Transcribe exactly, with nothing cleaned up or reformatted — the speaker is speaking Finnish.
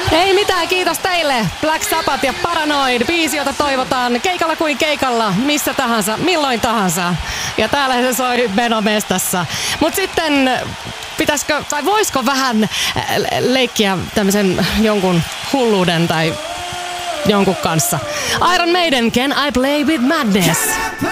Ei mitään, kiitos teille. Black Sabbath ja Paranoid, biisi, jota toivotaan keikalla kuin keikalla, missä tahansa, milloin tahansa. Ja täällä se soi Menomestassa. Mut sitten pitäisikö, tai voisiko vähän leikkiä tämmöisen jonkun hulluuden tai jonkun kanssa. Iron Maiden, Can I Play With Madness?